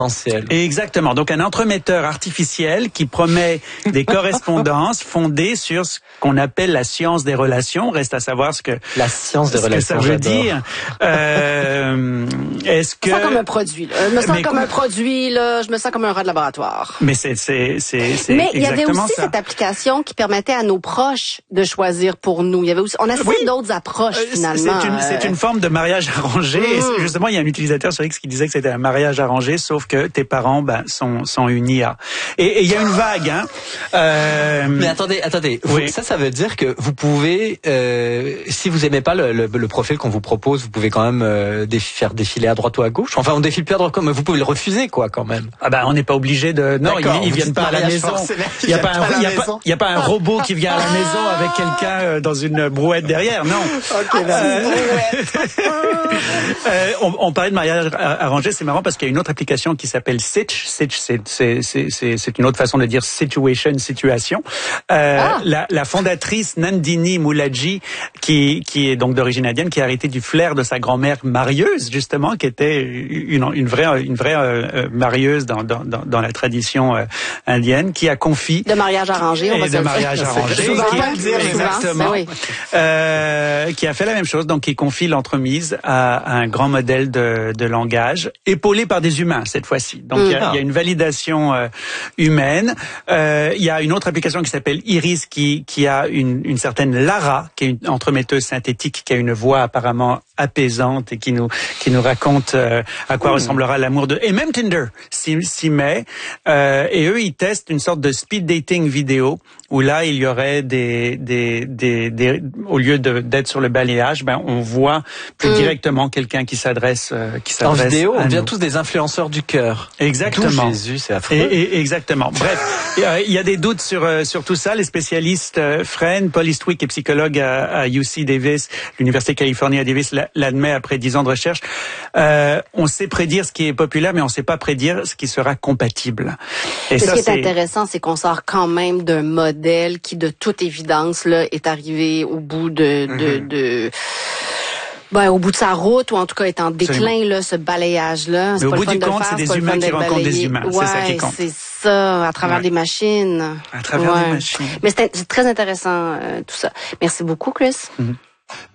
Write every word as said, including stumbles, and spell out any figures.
Exactement. Donc un entremetteur artificiel qui promet des correspondances fondées sur ce qu'on appelle la science des relations. Reste à savoir ce que la science des ce relations que ça veut j'adore. dire. Euh, est-ce que je me sens comme un produit. Là. Je me sens mais comme quoi? un produit. Là. Je me sens comme un rat de laboratoire. Mais c'est c'est c'est c'est Mais il y avait exactement aussi ça. cette application qui permettait à nos proches de choisir pour nous. Il y avait aussi on a Oui. d'autres approches Euh, finalement. C'est une, c'est une forme de mariage arrangé. Mm. Et c'est- justement, il y a un utilisateur sur X qui disait que c'était un mariage arrangé, sauf que tes parents ben, sont, sont unis à. Et, et il y a une vague. Hein. Euh... Mais attendez, attendez. Oui. Vous, ça, ça veut dire que vous pouvez, euh, si vous aimez pas le, le, le profil qu'on vous propose, vous pouvez quand même euh, défi- faire défiler à droite ou à gauche. Enfin, on défile plus à droite, mais vous pouvez le refuser, quoi, quand même. Ah ben, on n'est pas obligé de. Non, ils, D'accord, ils vous viennent dites pas à la mariage maison. forcé, Il y a pas un, à la il y a pas, maison. il y a pas un robot qui vient à la maison avec quelqu'un euh, dans une brouette derrière. Non. Ok, Euh, euh, on, on parlait de mariage arrangé, c'est marrant parce qu'il y a une autre application qui s'appelle Sitch. Sitch, c'est c'est c'est c'est c'est une autre façon de dire situation, situation. Euh, Ah. la, la fondatrice Nandini Moulaji, qui qui est donc d'origine indienne, qui a hérité du flair de sa grand-mère marieuse justement, qui était une une vraie une vraie euh, marieuse dans dans dans, dans la tradition euh, indienne, qui a confié de mariage arrangé, on va et se de le dire. mariage arrangé, Souvent, qui- hein, souvent, exactement, ben oui. euh, qui a fait la même chose, donc qui confie l'entremise à, à un grand modèle de, de langage, épaulé par des humains cette fois-ci. Donc il y, a, il y a une validation euh, humaine. Euh, il y a une autre application qui s'appelle Iris, qui, qui a une, une certaine Lara, qui est une entremetteuse synthétique, qui a une voix apparemment apaisante et qui nous qui nous raconte euh, à quoi mmh. ressemblera l'amour de. Et même Tinder s'y, s'y met. Euh, et eux, ils testent une sorte de speed dating vidéo où là, il y aurait des des des, des au lieu de d'être sur le balayage, ben on voit plus mmh. directement quelqu'un qui s'adresse euh, qui s'adresse. En vidéo, on devient tous des influenceurs du cœur. Exactement. D'où Jésus, c'est affreux. Et, et, exactement. Bref, il y a des doutes sur sur tout ça. Les spécialistes, euh, Fresne, Paul Eastwick, est psychologue à, à U C Davis, l'Université de Californie à Davis, l'admet après dix ans de recherche. Euh, on sait prédire ce qui est populaire, mais on ne sait pas prédire ce qui sera compatible. Et ça, ce qui est, c'est intéressant, c'est qu'on sort quand même d'un modèle qui, de toute évidence, là, est arrivé au bout de, de, mm-hmm. de ben, au bout de sa route, ou en tout cas est en déclin, là, ce balayage-là. Mais au bout du compte, c'est des humains qui rencontrent des humains. Ouais, c'est ça qui compte. C'est ça, à travers ouais. des machines. À travers ouais. des machines. Mais c'est, c'est très intéressant, euh, tout ça. Merci beaucoup, Chris. Mm-hmm.